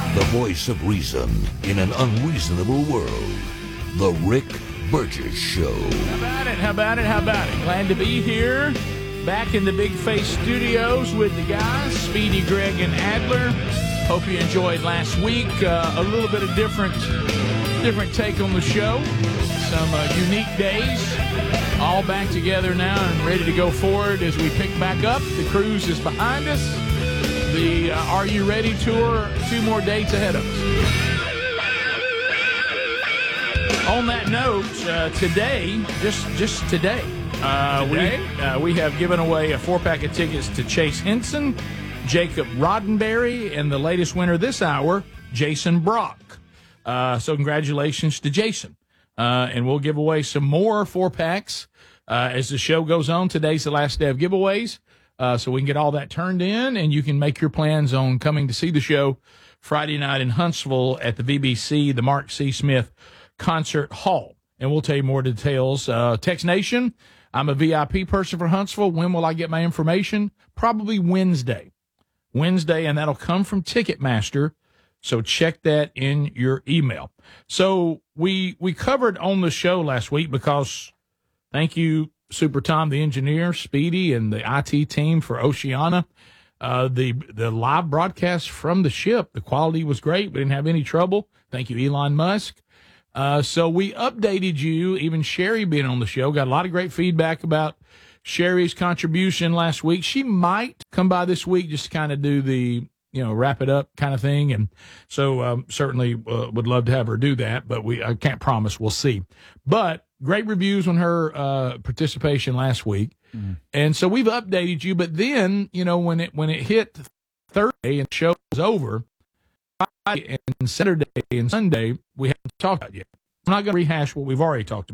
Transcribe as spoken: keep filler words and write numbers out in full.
The voice of reason in an unreasonable world. The Rick Burgess Show. How about it? How about it? How about it? Glad to be here. Back in the Big Face Studios with the guys, Speedy, Greg, and Adler. Hope you enjoyed last week. Uh, a little bit of different, different take on the show. Some uh, unique days. All back together now and ready to go forward as we pick back up. The cruise is behind us. The uh, Are You Ready tour, two more dates ahead of us. On that note, uh, today, just just today, uh, today? we uh, we have given away a four-pack of tickets to Chase Henson, Jacob Roddenberry, and the latest winner this hour, Jason Brock. Uh, so congratulations to Jason. Uh, and we'll give away some more four-packs uh, as the show goes on. Today's the last day of giveaways, uh, so we can get all that turned in, and you can make your plans on coming to see the show Friday night in Huntsville at the V B C, the Mark C. Smith Concert Hall. And we'll tell you more details. Uh, Text Nation, I'm a V I P person for Huntsville. When will I get my information? Probably Wednesday. Wednesday, and that'll come from Ticketmaster. So check that in your email. So we we covered on the show last week because thank you, Super Tom, the engineer, Speedy, and the I T team for Oceana. Uh, the the live broadcast from the ship, the quality was great. We didn't have any trouble. Thank you, Elon Musk. Uh, so we updated you, even Sherry being on the show. Got a lot of great feedback about Sherry's contribution last week. She might come by this week just to kind of do the, you know, wrap it up kind of thing. And so um, certainly uh, would love to have her do that, but we I can't promise. We'll see. But great reviews on her uh, participation last week. Mm-hmm. And so we've updated you. But then, you know, when it when it hit Thursday and the show was over, Friday and Saturday and Sunday, we haven't talked about it yet. I'm not going to rehash what we've already talked about.